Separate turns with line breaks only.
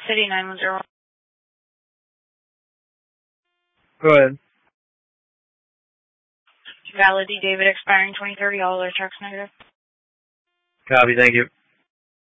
City 910.
Go ahead.
Valid D. David expiring 2030, all other checks negative.
Copy, thank you.